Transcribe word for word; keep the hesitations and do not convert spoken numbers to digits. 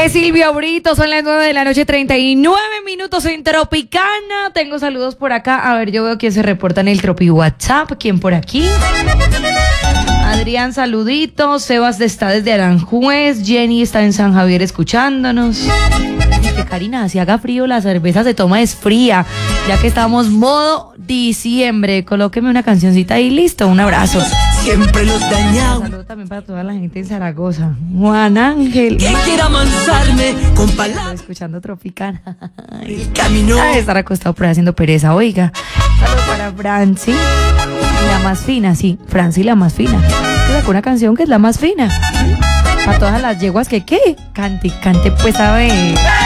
es Silvia Brito, son las nueve de la noche, treinta y nueve minutos en Tropicana. Tengo saludos por acá. A ver, yo veo quién se reporta en el Tropi WhatsApp. ¿Quién por aquí? Adrián, saluditos. Sebas está desde Aranjuez. Jenny está en San Javier escuchándonos. Dice Karina, si haga frío, la cerveza se toma es fría, ya que estamos modo diciembre. Colóqueme una cancioncita y listo. Un abrazo. Siempre los dañamos. Un saludo también para toda la gente en Zaragoza. Juan Ángel. Que quiera amansarme con palabras. Escuchando Tropicana. El camino. A estar acostado por ahí haciendo pereza, oiga. Saludos para Franci, la más fina, sí, Franci la más fina. Que sacó una canción que es la más fina. Para todas las yeguas que, ¿qué? Cante, cante, pues a ver.